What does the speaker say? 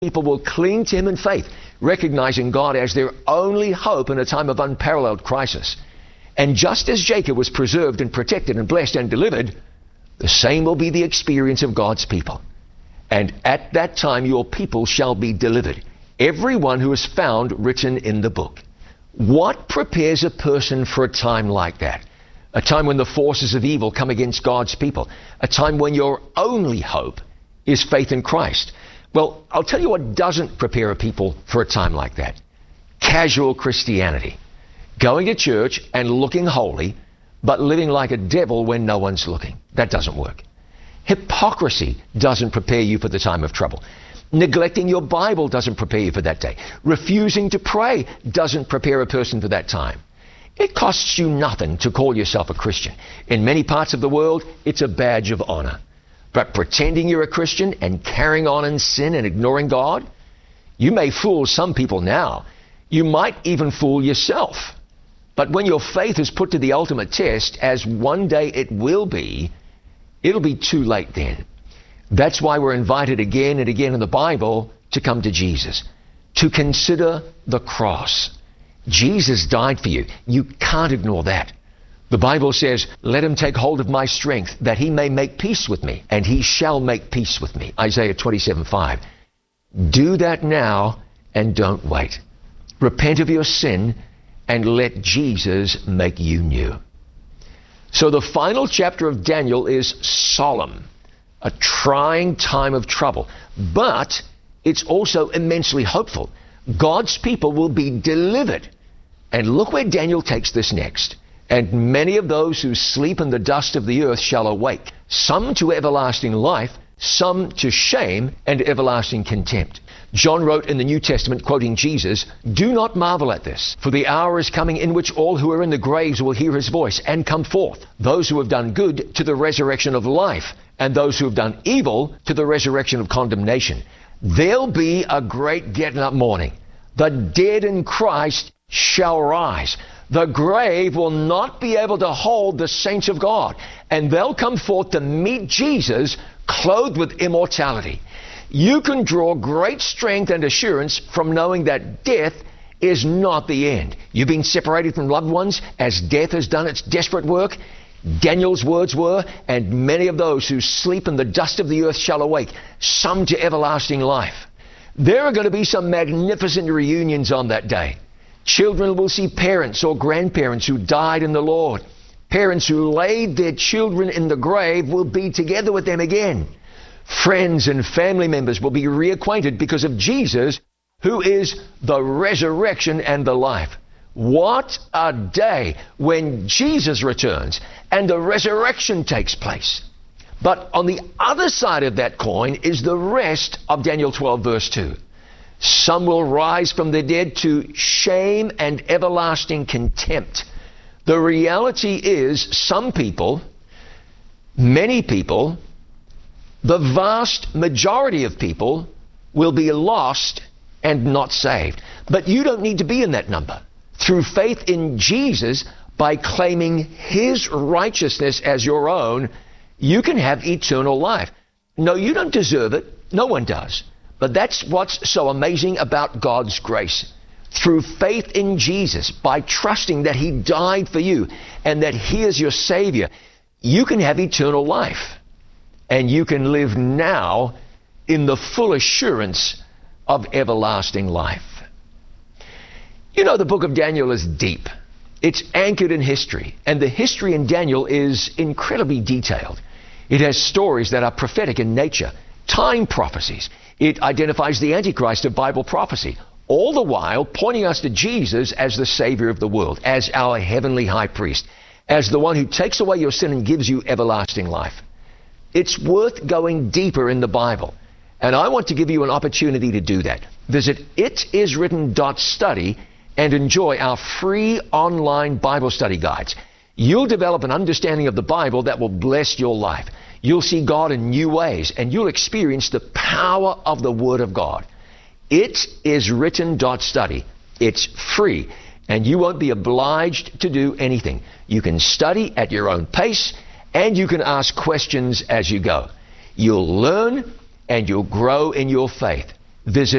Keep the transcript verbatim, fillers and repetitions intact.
people will cling to him in faith, recognizing God as their only hope in a time of unparalleled crisis. And just as Jacob was preserved and protected and blessed and delivered, the same will be the experience of God's people. And at that time your people shall be delivered, everyone who is found written in the book. What prepares a person for a time like that? A time when the forces of evil come against God's people. A time when your only hope is faith in Christ. Well, I'll tell you what doesn't prepare a people for a time like that. Casual Christianity. Going to church and looking holy, but living like a devil when no one's looking. That doesn't work. Hypocrisy doesn't prepare you for the time of trouble. Neglecting your Bible doesn't prepare you for that day. Refusing to pray doesn't prepare a person for that time. It costs you nothing to call yourself a Christian. In many parts of the world, it's a badge of honor. But pretending you're a Christian and carrying on in sin and ignoring God, you may fool some people now. You might even fool yourself. But when your faith is put to the ultimate test, as one day it will be, it'll be too late then. That's why we're invited again and again in the Bible to come to Jesus, to consider the cross. Jesus died for you. You can't ignore that. The Bible says, let him take hold of my strength, that he may make peace with me, and he shall make peace with me. Isaiah twenty-seven five. Do that now and don't wait. Repent of your sin and let Jesus make you new. So the final chapter of Daniel is solemn, a trying time of trouble, but it's also immensely hopeful. God's people will be delivered. And look where Daniel takes this next. And many of those who sleep in the dust of the earth shall awake, some to everlasting life, some to shame and everlasting contempt. John wrote in the New Testament, quoting Jesus, do not marvel at this, for the hour is coming in which all who are in the graves will hear his voice and come forth, those who have done good to the resurrection of life, and those who have done evil to the resurrection of condemnation. There'll be a great getting up morning. The dead in Christ shall rise. The grave will not be able to hold the saints of God, and they'll come forth to meet Jesus clothed with immortality. You can draw great strength and assurance from knowing that death is not the end. You've been separated from loved ones as death has done its desperate work. Daniel's words were, and many of those who sleep in the dust of the earth shall awake, some to everlasting life. There are going to be some magnificent reunions on that day. Children will see parents or grandparents who died in the Lord. Parents who laid their children in the grave will be together with them again. Friends and family members will be reacquainted because of Jesus, who is the resurrection and the life. What a day when Jesus returns and the resurrection takes place. But on the other side of that coin is the rest of Daniel twelve verse two. Some will rise from the dead to shame and everlasting contempt. The reality is some people, many people, the vast majority of people will be lost and not saved. But you don't need to be in that number. Through faith in Jesus, by claiming his righteousness as your own, you can have eternal life. No, you don't deserve it. No one does. But that's what's so amazing about God's grace. Through faith in Jesus, by trusting that he died for you and that he is your Savior, you can have eternal life. And you can live now in the full assurance of everlasting life. You know, the book of Daniel is deep. It's anchored in history. And the history in Daniel is incredibly detailed. It has stories that are prophetic in nature, time prophecies. It identifies the Antichrist of Bible prophecy, all the while pointing us to Jesus as the Savior of the world, as our heavenly high priest, as the one who takes away your sin and gives you everlasting life. It's worth going deeper in the Bible. And I want to give you an opportunity to do that. Visit it is written dot study and enjoy our free online Bible study guides. You'll develop an understanding of the Bible that will bless your life. You'll see God in new ways, and you'll experience the power of the Word of God. it is written dot study. It's free, and you won't be obliged to do anything. You can study at your own pace, and you can ask questions as you go. You'll learn, and you'll grow in your faith. visit